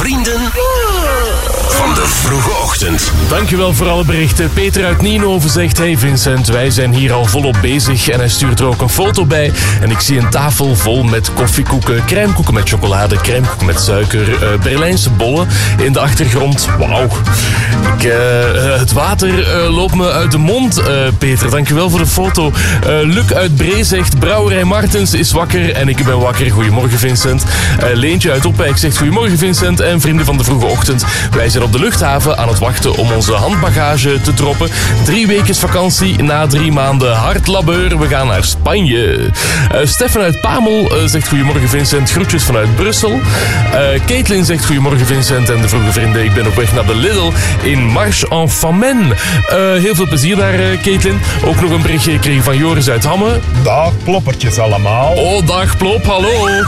Vrienden van de vroege ochtend. Dankjewel voor alle berichten. Peter uit Nienhoven zegt: hey Vincent, wij zijn hier al volop bezig. En hij stuurt er ook een foto bij. En ik zie een tafel vol met koffiekoeken, crèmekoeken met chocolade, crèmekoeken met suiker, Berlijnse bollen in de achtergrond. Wauw. Het water loopt me uit de mond, Peter. Dankjewel voor de foto. Luc uit Bree zegt: Brouwerij Martens is wakker en ik ben wakker. Goedemorgen Vincent. Leentje uit Opwijk zegt: goedemorgen Vincent en vrienden van de vroege ochtend. Wij zijn op de luchthaven aan het wachten om onze handbagage te droppen. 3 weken vakantie na 3 maanden hard labeur. We gaan naar Spanje. Stefan uit Pamel zegt: goedemorgen Vincent, groetjes vanuit Brussel. Caitlin zegt: goedemorgen Vincent en de vroege vrienden. Ik ben op weg naar de Lidl in Marche en Famenne. Heel veel plezier daar, Caitlin. Ook nog een berichtje gekregen van Joris uit Hamme. Dag, ploppertjes allemaal. Oh, dag Plop, hallo.